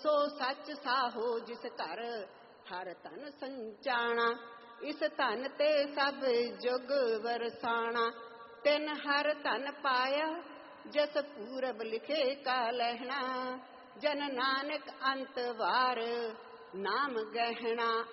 ਸੋ ਸੱਚ ਸਾਹੋ ਜਿਸ ਘਰ ਹਰ ਧਨ ਸੰਚਾਣਾ। ਇਸ ਧਨ ਤੇ ਸਭ ਜੁਗ ਵਰਸਾਣਾ। ਤਿਨ ਹਰ ਧਨ ਪਾਇਆ ਜਸ ਪੂਰਬ ਲਿਖੇ ਕਾ ਲਹਿਣਾ। ਜਨ ਨਾਨਕ ਅੰਤ ਵਾਰ ਨਾਮ ਗਹਿਣਾ।